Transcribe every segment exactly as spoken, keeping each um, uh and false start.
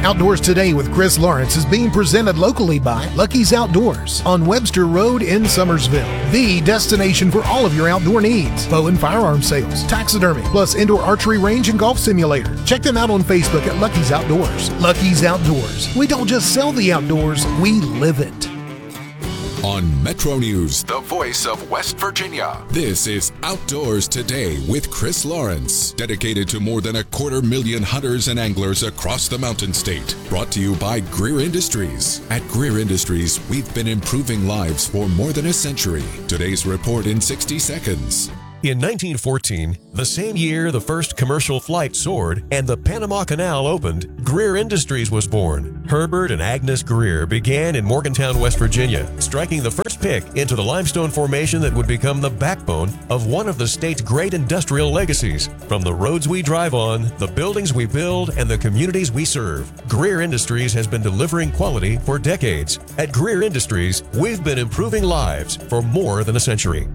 Outdoors Today with Chris Lawrence is being presented locally by Lucky's Outdoors on Webster Road in Summersville. The destination for all of your outdoor needs. Bow and firearm sales, taxidermy, plus indoor archery range and golf simulator. Check them out on Facebook at Lucky's Outdoors. Lucky's Outdoors. We don't just sell the outdoors, we live it. On Metro News, the voice of West Virginia, this is Outdoors Today with Chris Lawrence, dedicated to more than a quarter million hunters and anglers across the Mountain State. Brought to you by Greer Industries. At Greer Industries, we've been improving lives for more than a century. Today's report in sixty seconds. In nineteen fourteen, the same year the first commercial flight soared and the Panama Canal opened, Greer Industries was born. Herbert and Agnes Greer began in Morgantown, West Virginia, striking the first pick into the limestone formation that would become the backbone of one of the state's great industrial legacies. From the roads we drive on, the buildings we build, and the communities we serve, Greer Industries has been delivering quality for decades. At Greer Industries, we've been improving lives for more than a century.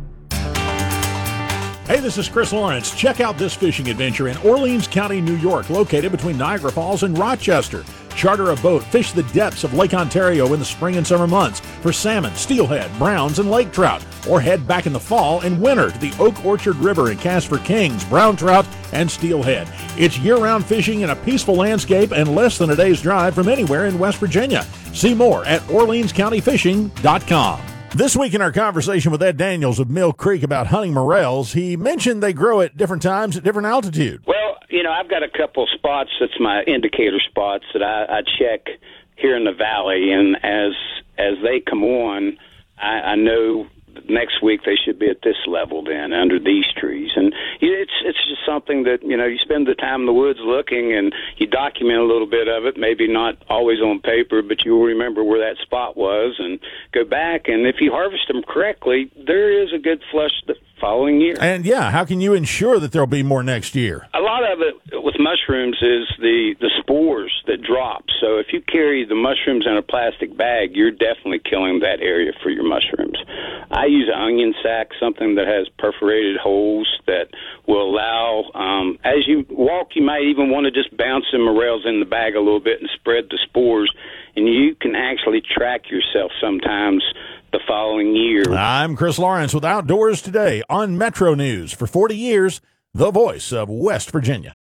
Hey, this is Chris Lawrence. Check out this fishing adventure in Orleans County, New York, located between Niagara Falls and Rochester. Charter a boat, fish the depths of Lake Ontario in the spring and summer months for salmon, steelhead, browns, and lake trout. Or head back in the fall and winter to the Oak Orchard River and cast for kings, brown trout, and steelhead. It's year-round fishing in a peaceful landscape and less than a day's drive from anywhere in West Virginia. See more at Orleans County Fishing dot com. This week in our conversation with Ed Daniels of Mill Creek about hunting morels, he mentioned they grow at different times at different altitude. Well, you know, I've got a couple spots that's my indicator spots that I, I check here in the valley, and as as they come on, I, I know next week they should be at this level then, under these trees. And it's it's just something that, you know, you spend the time in the woods looking and you document a little bit of it, maybe not always on paper, but you'll remember where that spot was and go back. And if you harvest them correctly, there is a good flush the following year. And, yeah, how can you ensure that there'll be more next year? A lot of it with mushrooms is the, the spores that drop. So if you carry the mushrooms in a plastic bag, you're definitely killing that area for your mushrooms. I use an onion sack, something that has perforated holes that will allow, um, as you walk, you might even want to just bounce the morels in the bag a little bit and spread the spores, and you can actually track yourself sometimes the following year. I'm Chris Lawrence with Outdoors Today on Metro News. For forty years, the voice of West Virginia.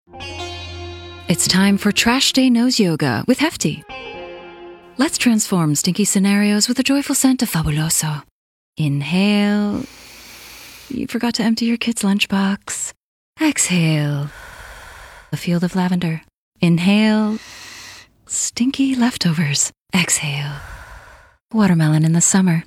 It's time for Trash Day Nose Yoga with Hefty. Let's transform stinky scenarios with a joyful scent of Fabuloso. Inhale. You forgot to empty your kid's lunchbox. Exhale. A field of lavender. Inhale. Stinky leftovers. Exhale. Watermelon in the summer.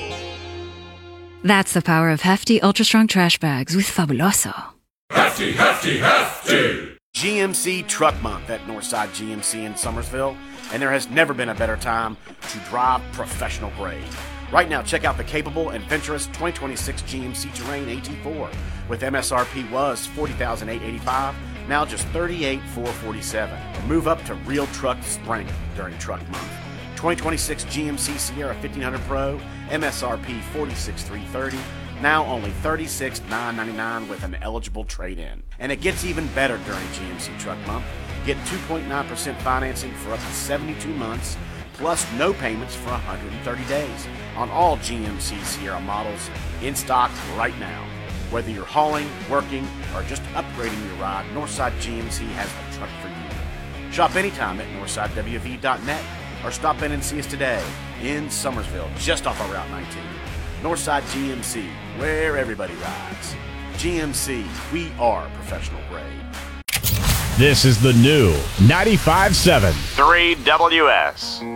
That's the power of Hefty Ultra Strong Trash Bags with Fabuloso. Hefty, Hefty, Hefty! G M C Truck Month at Northside G M C in Summersville, and there has never been a better time to drive professional grade. Right now, check out the capable and adventurous twenty twenty-six G M C Terrain A T four, with M S R P was forty thousand eight hundred eighty-five dollars, now just thirty-eight thousand four hundred forty-seven dollars. Move up to real truck strength during Truck Month. twenty twenty-six G M C Sierra fifteen hundred Pro, M S R P forty-six thousand three hundred thirty dollars, now only thirty-six thousand nine hundred ninety-nine dollars with an eligible trade-in. And it gets even better during G M C Truck Month. Get two point nine percent financing for up to seventy-two months, plus no payments for one hundred thirty days on all G M C Sierra models in stock right now. Whether you're hauling, working, or just upgrading your ride, Northside G M C has the truck for you. Shop anytime at northside w v dot net or stop in and see us today in Summersville, just off of Route nineteen. Northside G M C, where everybody rides. G M C, we are professional grade. This is the new ninety-five point seven three W S.